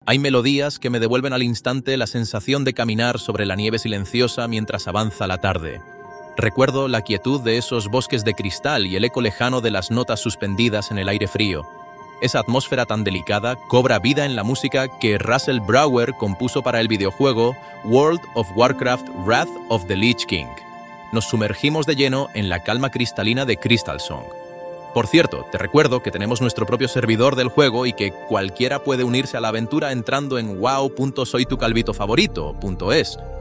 Hay melodías que me devuelven al instante la sensación de caminar sobre la nieve silenciosa mientras avanza la tarde. Recuerdo la quietud de esos bosques de cristal y el eco lejano de las notas suspendidas en el aire frío. Esa atmósfera tan delicada cobra vida en la música que Russell Brower compuso para el videojuego World of Warcraft Wrath of the Lich King. Nos sumergimos de lleno en la calma cristalina de Crystal Song. Por cierto, te recuerdo que tenemos nuestro propio servidor del juego y que cualquiera puede unirse a la aventura entrando en wow.soytucalvitofavorito.es.